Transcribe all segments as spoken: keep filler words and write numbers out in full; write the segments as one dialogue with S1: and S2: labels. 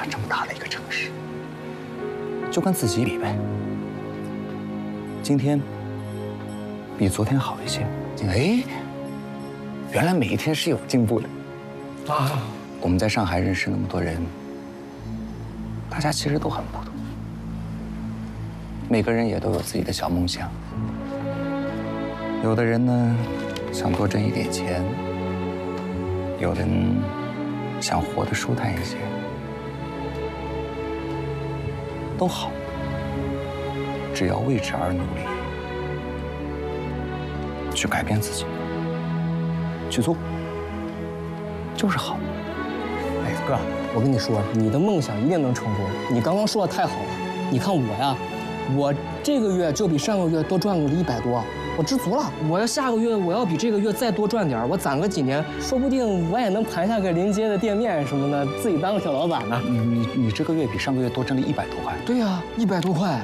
S1: 这么大的一个城市，就跟自己比呗。今天比昨天好一些，哎，原来每一天是有进步的啊！我们在上海认识那么多人，大家其实都很普通，每个人也都有自己的小梦想。有的人呢，想多挣一点钱。 有人想活得舒坦一些，都好，只要为之而努力，去改变自己，去做，就是好。
S2: 哎，哥，我跟你说，你的梦想一定能成功。你刚刚说的太好了。你看我呀，我这个月就比上个月多赚了一百多。 我知足了，我要下个月我要比这个月再多赚点，我攒个几年，说不定我也能盘下个临街的店面什么的，自己当个小老板呢。
S1: 你你你这个月比上个月多挣了一百多块。
S2: 对呀，一百多块，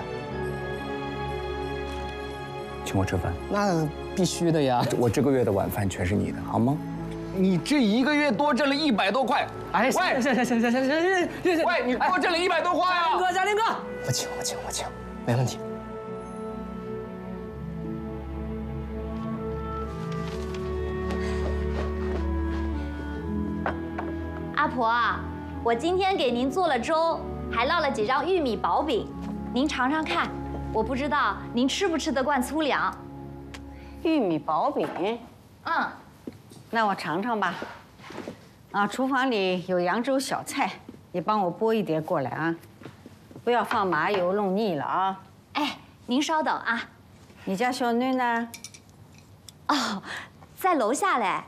S1: 请我吃饭。
S2: 那必须的呀。
S1: 我这个月的晚饭全是你的，好吗？你这一个月多挣了一百多块。哎，
S2: 喂，行行行行行行行行，
S1: 喂，你多挣了一百多块啊！
S2: 哥，嘉林哥，我请我请我请，没问题。
S3: 阿婆，我今天给您做了粥，还烙了几张玉米薄饼，您尝尝看。我不知道您吃不吃得惯粗粮。
S4: 玉米薄饼，
S3: 嗯，
S4: 那我尝尝吧。啊，厨房里有扬州小菜，你帮我拨一碟过来啊，不要放麻油，弄腻了啊。
S3: 哎，您稍等啊。
S4: 你家小囡呢？
S3: 哦，在楼下嘞。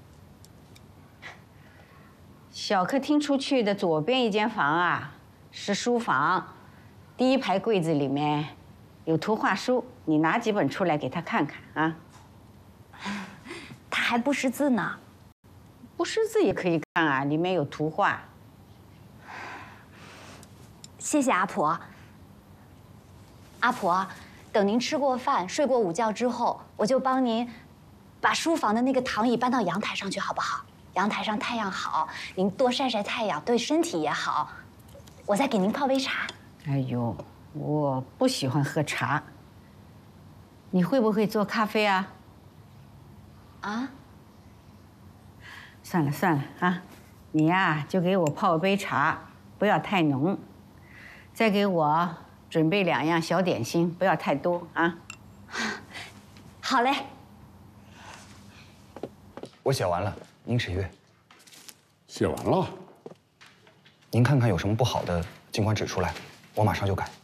S4: 小客厅出去的左边一间房啊，是书房，第一排柜子里面有图画书，你拿几本出来给他看看啊。
S3: 他还不识字呢，
S4: 不识字也可以看啊，里面有图画。
S3: 谢谢阿婆。阿婆，等您吃过饭、睡过午觉之后，我就帮您把书房的那个躺椅搬到阳台上去，好不好？ 阳台上太阳好，您多晒晒太阳，对身体也好。我再给您泡杯茶。
S4: 哎呦，我不喜欢喝茶。你会不会做咖啡啊？
S3: 啊？
S4: 算了算了啊，你呀就给我泡杯茶，不要太浓。再给我准备两样小点心，不要太多啊。
S3: 好嘞。
S1: 我写完了。 您审阅，
S5: 写完了。
S1: 您看看有什么不好的，尽管指出来，我马上就改。